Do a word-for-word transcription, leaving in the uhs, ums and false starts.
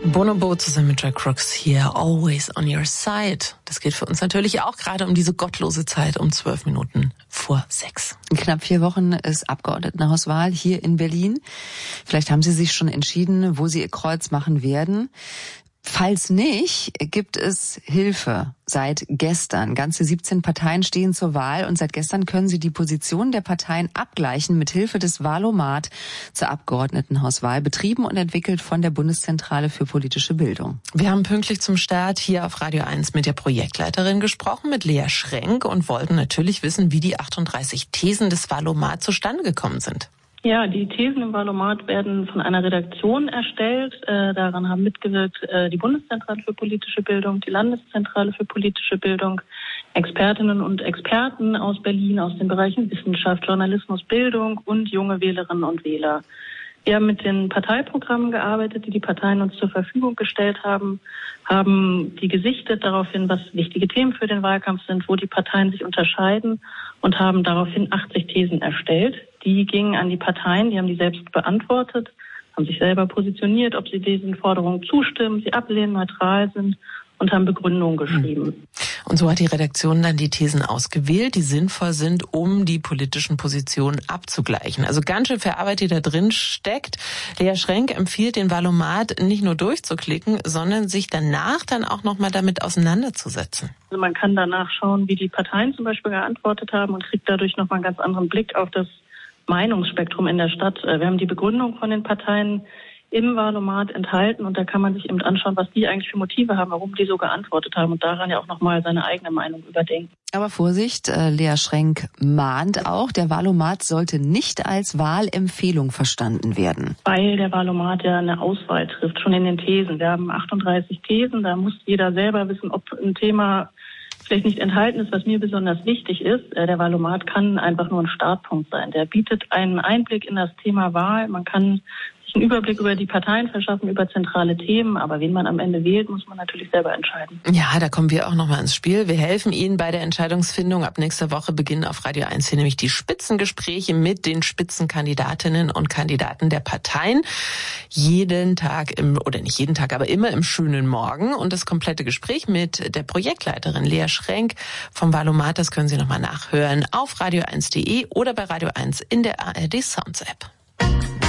Bonobo zusammen mit Joy Crooks hier, Always on Your Side. Das geht für uns natürlich auch gerade um diese gottlose Zeit um zwölf Minuten vor sechs. In knapp vier Wochen ist Abgeordnetenhauswahl hier in Berlin. Vielleicht haben Sie sich schon entschieden, wo Sie Ihr Kreuz machen werden. Falls nicht, gibt es Hilfe. Seit gestern. Ganze siebzehn Parteien stehen zur Wahl und seit gestern können Sie die Position der Parteien abgleichen mit Hilfe des Wahlomat zur Abgeordnetenhauswahl, betrieben und entwickelt von der Bundeszentrale für politische Bildung. Wir haben pünktlich zum Start hier auf Radio eins mit der Projektleiterin gesprochen, mit Lea Schrenk, und wollten natürlich wissen, wie die achtunddreißig Thesen des Wahlomat zustande gekommen sind. Ja, die Thesen im Wahlomat werden von einer Redaktion erstellt. Äh, daran haben mitgewirkt äh, die Bundeszentrale für politische Bildung, die Landeszentrale für politische Bildung, Expertinnen und Experten aus Berlin, aus den Bereichen Wissenschaft, Journalismus, Bildung und junge Wählerinnen und Wähler. Wir haben mit den Parteiprogrammen gearbeitet, die die Parteien uns zur Verfügung gestellt haben, haben die gesichtet daraufhin, was wichtige Themen für den Wahlkampf sind, wo die Parteien sich unterscheiden, und haben daraufhin achtzig Thesen erstellt. Die gingen an die Parteien, die haben die selbst beantwortet, haben sich selber positioniert, ob sie diesen Forderungen zustimmen, sie ablehnen, neutral sind, und haben Begründungen geschrieben. Und so hat die Redaktion dann die Thesen ausgewählt, die sinnvoll sind, um die politischen Positionen abzugleichen. Also ganz schön viel Arbeit, die da drin steckt. Lea Schrenk empfiehlt, den Wahlomat nicht nur durchzuklicken, sondern sich danach dann auch nochmal damit auseinanderzusetzen. Also man kann danach schauen, wie die Parteien zum Beispiel geantwortet haben, und kriegt dadurch nochmal einen ganz anderen Blick auf das Meinungsspektrum in der Stadt. Wir haben die Begründung von den Parteien im Wahlomat enthalten, und da kann man sich eben anschauen, was die eigentlich für Motive haben, warum die so geantwortet haben, und daran ja auch nochmal seine eigene Meinung überdenken. Aber Vorsicht, äh, Lea Schrenk mahnt auch, der Wahlomat sollte nicht als Wahlempfehlung verstanden werden. Weil der Wahlomat ja eine Auswahl trifft, schon in den Thesen. Wir haben achtunddreißig Thesen, da muss jeder selber wissen, ob ein Thema vielleicht nicht enthalten ist, was mir besonders wichtig ist. Der Wahlomat kann einfach nur ein Startpunkt sein. Der bietet einen Einblick in das Thema Wahl. Man kann sich einen Überblick über die Parteien verschaffen, über zentrale Themen. Aber wen man am Ende wählt, muss man natürlich selber entscheiden. Ja, da kommen wir auch nochmal ins Spiel. Wir helfen Ihnen bei der Entscheidungsfindung. Ab nächster Woche beginnen auf Radio eins hier nämlich die Spitzengespräche mit den Spitzenkandidatinnen und Kandidaten der Parteien. Jeden Tag im, oder nicht jeden Tag, aber immer im schönen Morgen. Und das komplette Gespräch mit der Projektleiterin Lea Schrenk vom Wahlomat, das können Sie nochmal nachhören auf radio eins punkt de oder bei Radio eins in der A R D Sounds App.